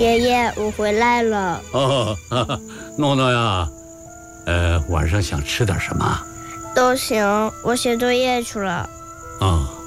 爷爷，我回来了。 哦，诺诺呀，晚上想吃点什么？ 都行，我写作业去了。 啊。